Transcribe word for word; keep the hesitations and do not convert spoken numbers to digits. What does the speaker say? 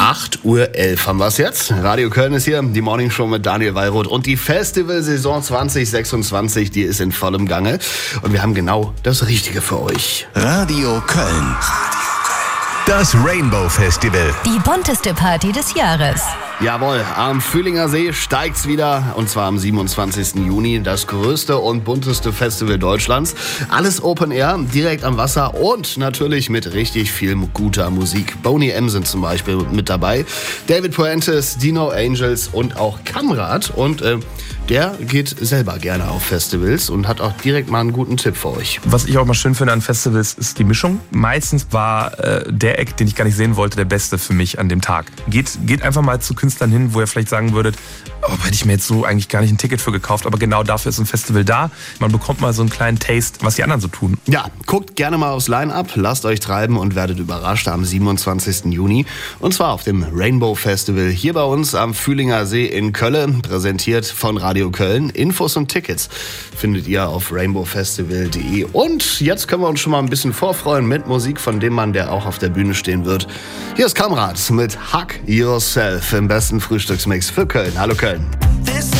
acht Uhr elf haben wir es jetzt. Radio Köln ist hier, die Morningshow mit Daniel Wallroth. Und die Festivalsaison zwanzig sechsundzwanzig, die ist in vollem Gange. Und wir haben genau das Richtige für euch. Radio Köln. Das Rainbow Festival. Die bunteste Party des Jahres. Jawohl, am Fühlinger See steigt's wieder, und zwar am siebenundzwanzigsten Juni. Das größte und bunteste Festival Deutschlands. Alles Open Air, direkt am Wasser und natürlich mit richtig viel guter Musik. Boney M. sind zum Beispiel mit dabei, David Puentes, Dino Angels und auch Kamrat. Und äh, der geht selber gerne auf Festivals und hat auch direkt mal einen guten Tipp für euch. Was ich auch mal schön finde an Festivals ist die Mischung. Meistens war äh, der Act, den ich gar nicht sehen wollte, der beste für mich an dem Tag. Geht, geht einfach mal zu Künstlern hin, wo ihr vielleicht sagen würdet, oh, hätte ich mir jetzt so eigentlich gar nicht ein Ticket für gekauft, aber genau dafür ist ein Festival da. Man bekommt mal so einen kleinen Taste, was die anderen so tun. Ja, guckt gerne mal aufs Line-Up, lasst euch treiben und werdet überrascht am siebenundzwanzigsten Juni. Und zwar auf dem Rainbow Festival hier bei uns am Fühlinger See in Köln, präsentiert von Radio Köln. Infos und Tickets findet ihr auf rainbow festival punkt de. Und jetzt können wir uns schon mal ein bisschen vorfreuen mit Musik von dem Mann, der auch auf der Bühne stehen wird. Hier ist Kamrat mit Hug Yourself im besten Frühstücksmix für Köln. Hallo Köln.